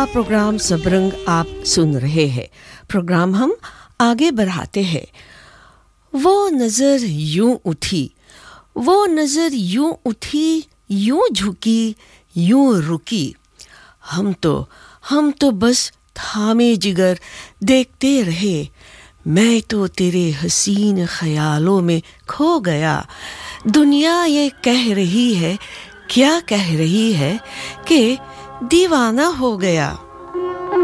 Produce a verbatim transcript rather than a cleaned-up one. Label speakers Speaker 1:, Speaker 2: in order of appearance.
Speaker 1: Programme Sabrang आप सुन रहे हैं। प्रोग्राम हम आगे बढ़ाते हैं। वो नज़र यूं उठी, वो नज़र यूं उठी, यूं झुकी, यूं रुकी। हम तो हम तो बस थामे जिगर देखते रहे। मैं तो तेरे हसीन ख्यालों में खो गया। दुनिया ये कह रही है, क्या कह रही है कि दीवाना हो गया।